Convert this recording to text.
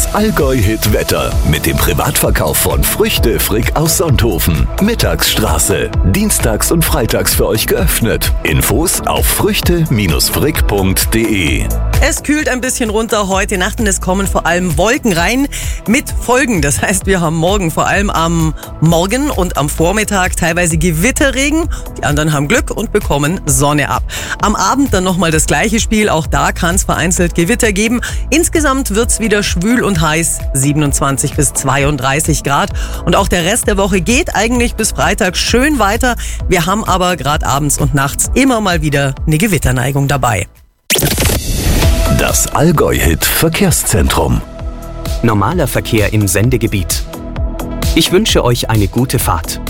Allgäu-Hit-Wetter mit dem Privatverkauf von Früchte Frick aus Sonthofen. Mittagsstraße. Dienstags und freitags für euch geöffnet. Infos auf früchte-frick.de. Es kühlt ein bisschen runter heute Nacht und es kommen vor allem Wolken rein mit Folgen. Das heißt, wir haben morgen vor allem am Morgen und am Vormittag teilweise Gewitterregen. Die anderen haben Glück und bekommen Sonne ab. Am Abend dann nochmal das gleiche Spiel. Auch da kann es vereinzelt Gewitter geben. Insgesamt wird es wieder schwül und heiß, 27 bis 32 Grad. Und auch der Rest der Woche geht eigentlich bis Freitag schön weiter. Wir haben aber gerade abends und nachts immer mal wieder eine Gewitterneigung dabei. Das Allgäu-Hit-Verkehrszentrum. Normaler Verkehr im Sendegebiet. Ich wünsche euch eine gute Fahrt.